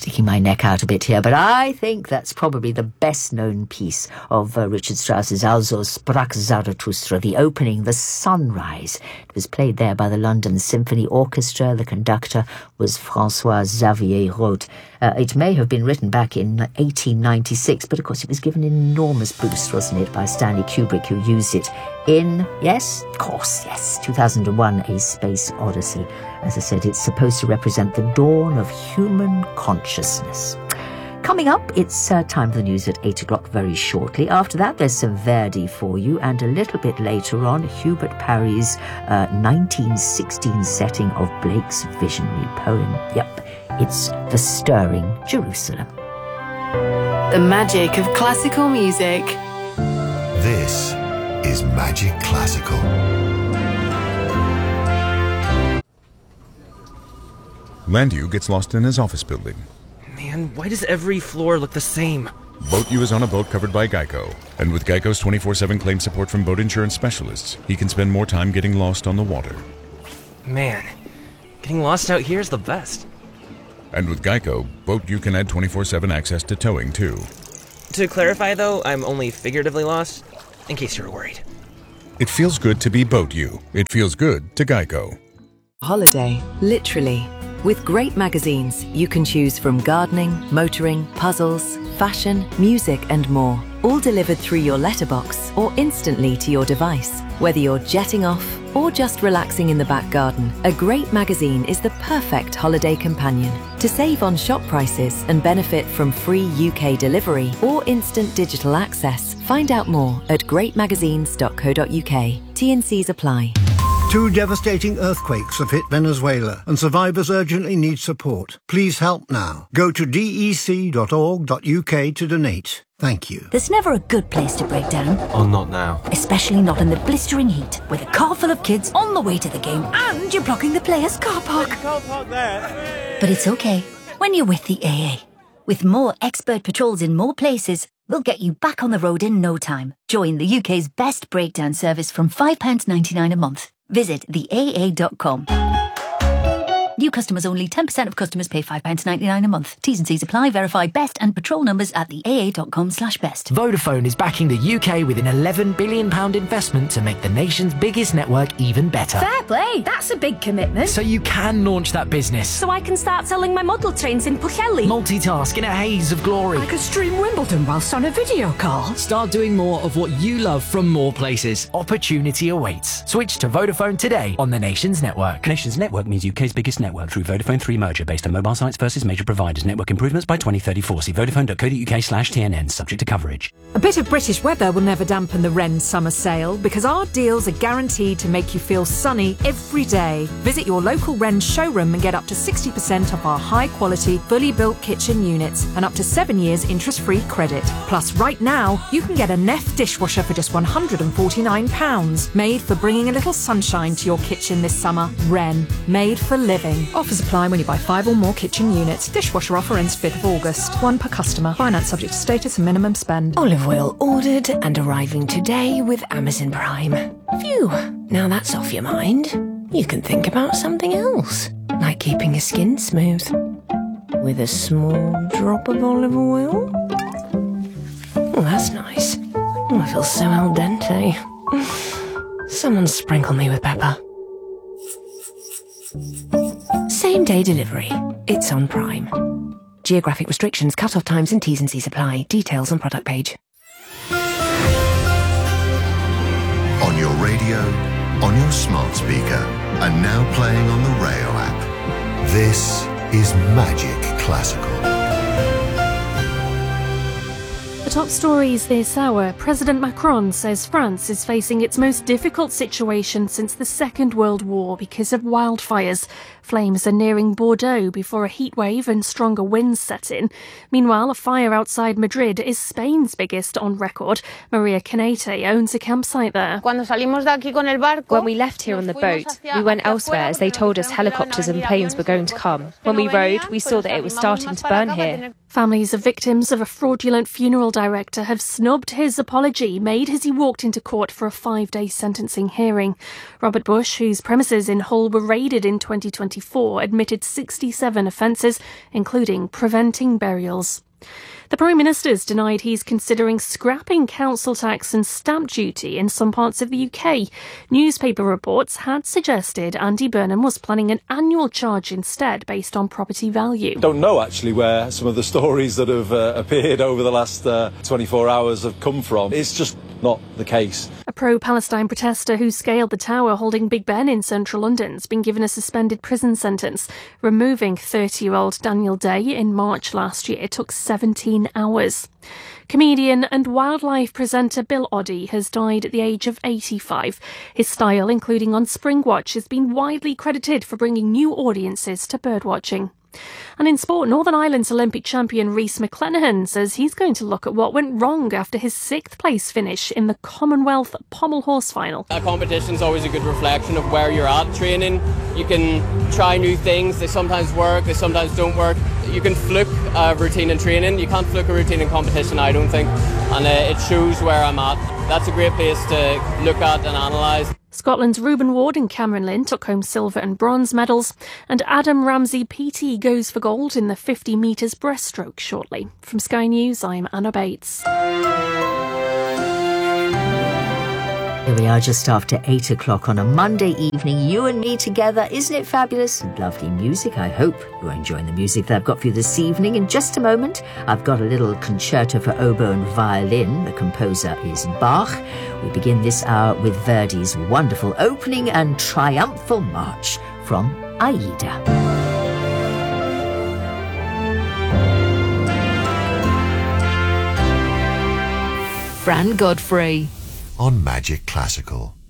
sticking my neck out a bit here, but I think that's probably the best-known piece of Richard Strauss's Also sprach Zarathustra, the opening, The Sunrise. It was played there by the London Symphony Orchestra. The conductor was François Xavier Roth. It may have been written back in 1896, but of course it was given an enormous boost, wasn't it, by Stanley Kubrick, who used it in, yes, of course, yes, 2001, A Space Odyssey. As I said, it's supposed to represent the dawn of human consciousness. Coming up, it's time for the news at 8 o'clock very shortly. After that, there's some Verdi for you, and a little bit later on, Hubert Parry's 1916 setting of Blake's visionary poem. Yep, it's The Stirring Jerusalem. The magic of classical music. This is Magic Classical. Landew gets lost in his office building. Man, why does every floor look the same? Boat U is on a boat covered by Geico. And with Geico's 24/7 claim support from boat insurance specialists, he can spend more time getting lost on the water. Man, getting lost out here is the best. And with Geico, Boat U can add 24/7 access to towing, too. To clarify, though, I'm only figuratively lost, in case you're worried. It feels good to be Boat U. It feels good to Geico. Holiday, literally. With great magazines, you can choose from gardening, motoring, puzzles, fashion, music and more. All delivered through your letterbox or instantly to your device. Whether you're jetting off or just relaxing in the back garden, a great magazine is the perfect holiday companion. To save on shop prices and benefit from free UK delivery or instant digital access, find out more at greatmagazines.co.uk. T&Cs apply. 2 devastating earthquakes have hit Venezuela and survivors urgently need support. Please help now. Go to dec.org.uk to donate. Thank you. There's never a good place to break down. Oh, not now. Especially not in the blistering heat, with a car full of kids on the way to the game and you're blocking the players' car park. You can't park there. But it's okay when you're with the AA. With more expert patrols in more places, we'll get you back on the road in no time. Join the UK's best breakdown service from £5.99 a month. Visit theaa.com. New customers only. 10% of customers pay £5.99 a month. T's and C's apply. Verify best and patrol numbers at theaa.com/best. Vodafone is backing the UK with an £11 billion investment to make the nation's biggest network even better. Fair play. That's a big commitment. So you can launch that business. So I can start selling my model trains in Pwllheli. Multitask in a haze of glory. I could stream Wimbledon whilst on a video call. Start doing more of what you love from more places. Opportunity awaits. Switch to Vodafone today on the nation's network. Nation's network means UK's biggest network through Vodafone 3 merger based on mobile sites versus major providers. Network improvements by 2034. See vodafone.co.uk/TNN. Subject to coverage. A bit of British weather will never dampen the Wren summer sale because our deals are guaranteed to make you feel sunny every day. Visit your local Wren showroom and get up to 60% off our high-quality, fully built kitchen units and up to 7 years interest-free credit. Plus, right now, you can get a Neff dishwasher for just £149. Made for bringing a little sunshine to your kitchen this summer. Wren. Made for living. Offers apply when you buy 5 or more kitchen units. Dishwasher offer ends 5th of August. 1 per customer. Finance subject to status and minimum spend. Olive oil ordered and arriving today with Amazon Prime. Phew, now that's off your mind. You can think about something else, like keeping your skin smooth. With a small drop of olive oil. Oh, that's nice. Oh, I feel so al dente. Someone sprinkle me with pepper. Same-day delivery. It's on Prime. Geographic restrictions, cut-off times and T's and C's apply. Details on product page. On your radio, on your smart speaker, and now playing on the Rayo app. This is Magic Classical. The top stories this hour. President Macron says France is facing its most difficult situation since the Second World War because of wildfires. Flames are nearing Bordeaux before a heatwave and stronger winds set in. Meanwhile, a fire outside Madrid is Spain's biggest on record. Maria Canete owns a campsite there. When we left here on the boat, we went elsewhere as they told us helicopters and planes were going to come. When we rode, we saw that it was starting to burn here. Families of victims of a fraudulent funeral director have snubbed his apology made as he walked into court for a 5-day sentencing hearing. Robert Bush, whose premises in Hull were raided in 2021, 2024 admitted 67 offences, including preventing burials. The Prime Minister's denied he's considering scrapping council tax and stamp duty in some parts of the UK. Newspaper reports had suggested Andy Burnham was planning an annual charge instead based on property value. Don't know actually where some of the stories that have appeared over the last 24 hours have come from. It's just not the case. A pro-Palestine protester who scaled the tower holding Big Ben in central London has been given a suspended prison sentence. Removing 30-year-old Daniel Day in March last year took 17 hours. Comedian and wildlife presenter Bill Oddie has died at the age of 85. His style, including on Springwatch, has been widely credited for bringing new audiences to birdwatching. And in sport, Northern Ireland's Olympic champion Rhys McClenaghan says he's going to look at what went wrong after his 6th place finish in the Commonwealth Pommel Horse Final. A competition's always a good reflection of where you're at training. You can try new things, they sometimes work, they sometimes don't work. You can fluke a routine in training, you can't fluke a routine in competition, I don't think, and it shows where I'm at. That's a great place to look at and analyse. Scotland's Reuben Ward and Cameron Lynn took home silver and bronze medals, and Adam Ramsey PT goes for gold in the 50 metres breaststroke shortly. From Sky News, I'm Anna Bates. Here we are just after 8 o'clock on a Monday evening, you and me together. Isn't it fabulous? And lovely music. I hope you're enjoying the music that I've got for you this evening. In just a moment, I've got a little concerto for oboe and violin. The composer is Bach. We begin this hour with Verdi's wonderful opening and triumphal march from Aida. Fran Godfrey on Magic Classical.